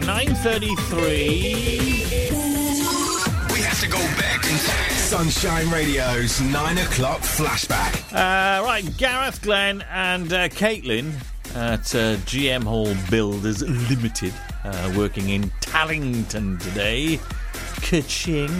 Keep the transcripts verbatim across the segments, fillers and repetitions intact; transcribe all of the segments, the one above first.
nine thirty-three. We have to go back in time. Sunshine Radio's nine o'clock flashback. Uh, right, Gareth, Glenn and uh, Caitlin at uh, G M Hall Builders Limited, uh, working in Tallington today. Ka-ching.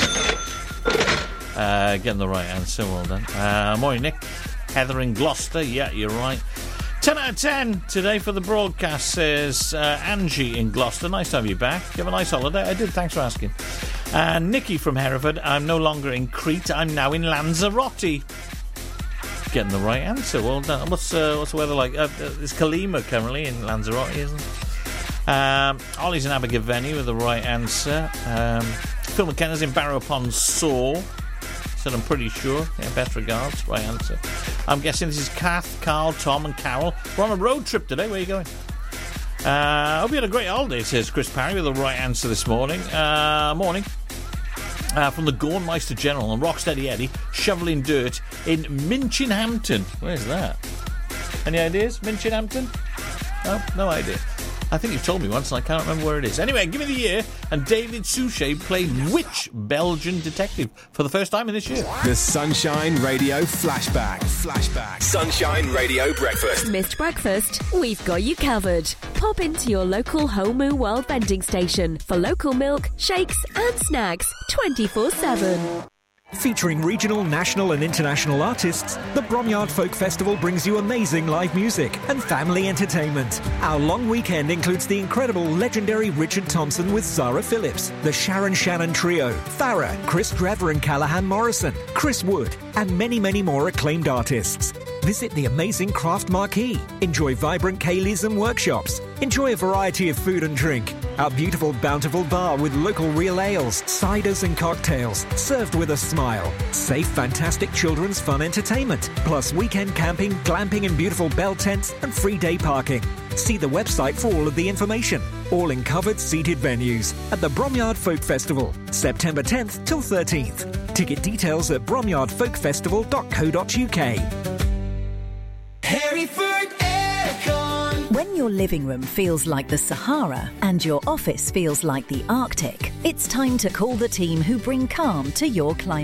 Uh, getting the right answer, well done. Uh, morning, Nick. Heather in Gloucester, yeah, you're right. ten out of ten today for the broadcast, says uh, Angie in Gloucester. Nice to have you back. You have a nice holiday? I did, thanks for asking. And uh, Nikki from Hereford. I'm no longer in Crete, I'm now in Lanzarote. Getting the right answer, well done. What's, uh, what's the weather like? Uh, it's Kalima currently in Lanzarote, isn't it? Um, Ollie's in Abergavenny with the right answer. Um, Phil McKenna's in Barrow upon Soar. Said I'm pretty sure. Yeah, best regards. Right answer. I'm guessing this is Kath, Carl, Tom and Carol. We're on a road trip today. Where are you going? Uh, hope you had a great holiday, says Chris Parry with the right answer this morning. Uh, morning. Uh, from the Gornmeister General and Rocksteady Eddie, shoveling dirt in Minchinhampton. Where's that? Any ideas? Minchinhampton? No, no idea. I think you've told me once and I can't remember where it is. Anyway, give me the year, and David Suchet played which Belgian detective for the first time in this year? The Sunshine Radio Flashback. Flashback. Sunshine Radio Breakfast. Missed breakfast? We've got you covered. Pop into your local Whole Moo World vending station for local milk, shakes and snacks twenty-four seven. Featuring regional, national and international artists, the Bromyard Folk Festival brings you amazing live music and family entertainment. Our long weekend includes the incredible legendary Richard Thompson with Sarah Phillips, the Sharon Shannon Trio, Farah, Chris Trevor and Callahan Morrison, Chris Wood, and many, many more acclaimed artists. Visit the amazing Craft Marquee. Enjoy vibrant Kayleys and workshops. Enjoy a variety of food and drink. Our beautiful Bountiful Bar with local real ales, ciders and cocktails, served with a smile. Safe, fantastic children's fun entertainment, plus weekend camping, glamping and beautiful bell tents and free day parking. See the website for all of the information. All in covered seated venues at the Bromyard Folk Festival, September tenth till thirteenth. Ticket details at bromyard folk festival dot co dot uk. Hereford Aircon. When your living room feels like the Sahara and your office feels like the Arctic, it's time to call the team who bring calm to your climate.